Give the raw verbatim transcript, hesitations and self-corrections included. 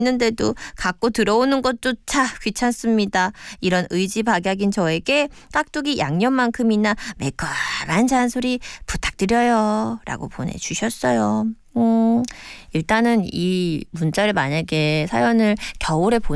있는데도 갖고 들어오는 것조차 귀찮습니다. 이런 의지박약인 저에게 깍두기 양념만큼이나 매콤한 잔소리 부탁드려요. 라고 보내주셨어요. 음, 일단은 이 문자를 만약에 사연을 겨울에 보내